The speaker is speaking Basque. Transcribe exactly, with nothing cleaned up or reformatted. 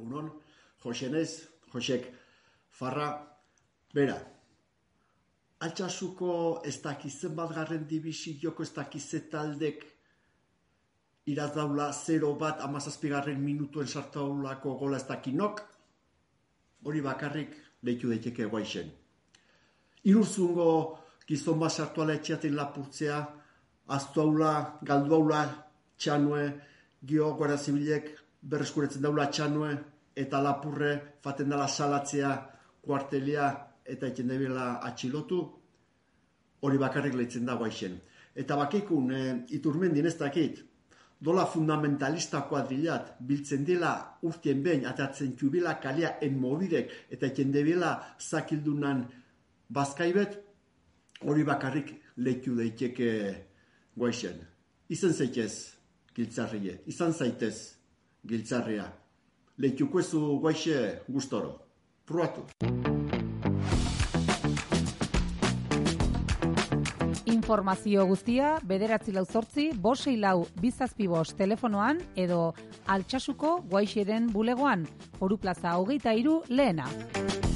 egunon, Josenez, Josek, Farra, bera, Altsasuko ez dakizen bat garren dibisioko ez dakizet irazdaula zero bat amazazpigarren minutuen sartaulako gola ez dakinok, hori bakarrik lehitu daiteke guaixen. Irurzungo gizon bat sartuala etxeaten lapurtzea, aztuaula, galduaula, txanue, gio guardia zibilek berreskuretzen daula txanue, eta lapurre faten dela salatzea, kuartelia eta eten debela atxilotu, hori bakarrik lehitzen da guaixen. Eta bakikun, e, Iturmendin ez dakit, dola fundamentalista kuadrilat, biltzen dela urtien behin, atatzen txubila kalia enmobidek, eta eten debela zakildunan bazkaibet, hori bakarrik lehitu daiteke guaixen. Izan zaitez, giltzarrie, izan zaitez, giltzarria. Lehituko ezu guaixe gustoro. Pruatu. Informazio guztia bederatzi lau zortzi, bosei lau bizazpi bost telefonoan edo Altsasuko guaixeren bulegoan, Foru Plaza hogeita hiru lehena.